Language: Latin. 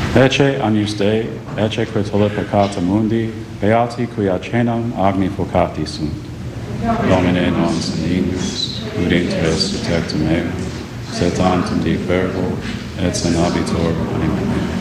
Ecce agnus Dei, ecce quae tollit peccata mundi, beati qui acenam agni vocati sunt. Domine non senignus, ut inter est tectum meum, sed tantum dic verbo, et senabitur anima.